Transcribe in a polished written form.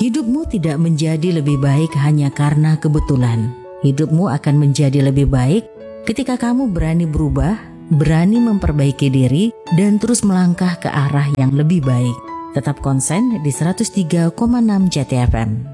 Hidupmu tidak menjadi lebih baik hanya karena kebetulan. Hidupmu akan menjadi lebih baik ketika kamu berani berubah, berani memperbaiki diri, dan terus melangkah ke arah yang lebih baik. Tetap konsen di 103,6 JTFM.